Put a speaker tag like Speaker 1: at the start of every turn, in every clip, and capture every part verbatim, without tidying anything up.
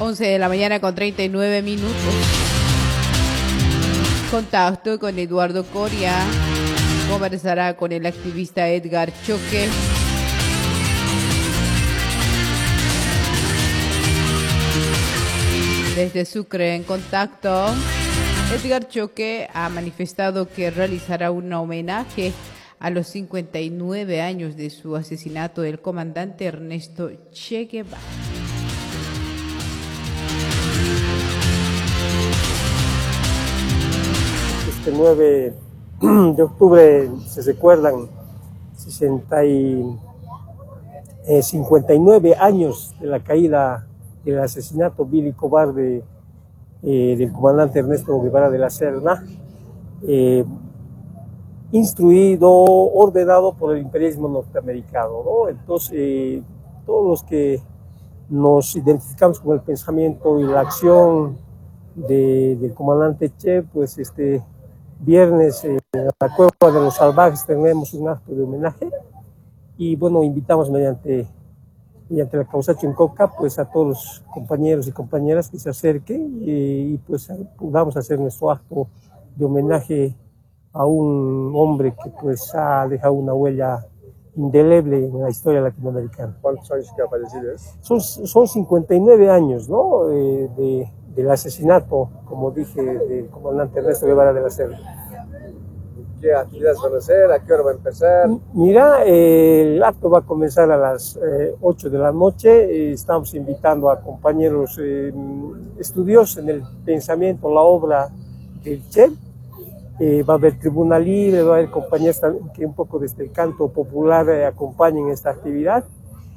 Speaker 1: once de la mañana con treinta y nueve minutos. Contacto con Eduardo Coria. Conversará con el activista Edgar Choque. Desde Sucre en contacto, Edgar Choque ha manifestado que realizará un homenaje a los cincuenta y nueve años de su asesinato del comandante Ernesto Che Guevara.
Speaker 2: Este nueve de octubre se recuerdan sesenta y, eh, cincuenta y nueve años de la caída del asesinato vil y cobarde eh, del comandante Ernesto Guevara de la Serna, eh, instruido, ordenado por el imperialismo norteamericano, ¿no? Entonces, eh, todos los que nos identificamos con el pensamiento y la acción de, del comandante Che, pues este viernes eh, en la Cueva de los Salvajes tenemos un acto de homenaje y bueno, invitamos mediante mediante la causa Chincoca, pues a todos los compañeros y compañeras que se acerquen y, y pues podamos hacer nuestro acto de homenaje a un hombre que pues ha dejado una huella indeleble en la historia latinoamericana.
Speaker 3: ¿Cuántos años que ha fallecido?
Speaker 2: Son, son cincuenta y nueve años, ¿no? Eh, de, del asesinato, como dije, del comandante Ernesto Guevara de la Serna.
Speaker 3: ¿Qué actividades van a hacer? ¿A qué hora va a empezar?
Speaker 2: Mira, eh, el acto va a comenzar a las eh, ocho de la noche. Eh, estamos invitando a compañeros eh, estudiosos en el pensamiento, la obra del Che. Eh, va a haber tribuna libre, va a haber compañeros que un poco desde el canto popular eh, acompañen esta actividad.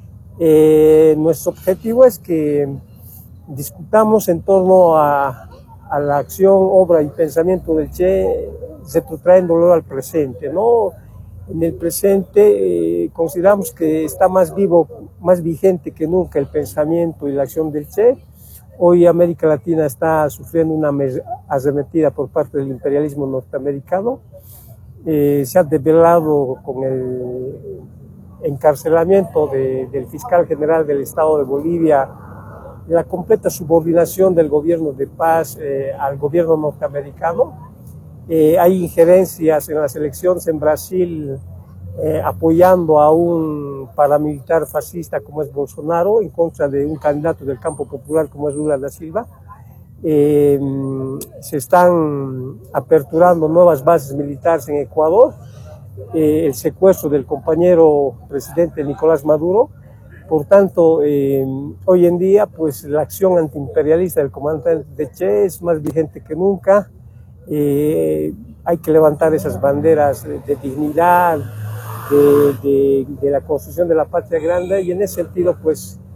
Speaker 2: Eh, nuestro objetivo es que discutamos en torno a, a la acción, obra y pensamiento del Che, retrotrayéndolo al presente, ¿no? En el presente eh, consideramos que está más vivo, más vigente que nunca el pensamiento y la acción del Che. Hoy América Latina está sufriendo una arremetida por parte del imperialismo norteamericano. Eh, se ha develado con el encarcelamiento de, del fiscal general del Estado de Bolivia la completa subordinación del gobierno de paz eh, al gobierno norteamericano. Eh, hay injerencias en las elecciones en Brasil eh, apoyando a un paramilitar fascista como es Bolsonaro en contra de un candidato del campo popular como es Lula da Silva. Eh, se están aperturando nuevas bases militares en Ecuador, eh, el secuestro del compañero presidente Nicolás Maduro. Por tanto, eh, hoy en día pues la acción antiimperialista del comandante Che es más vigente que nunca. Eh, hay que levantar esas banderas de, de dignidad, de, de, de la construcción de la patria grande y en ese sentido pues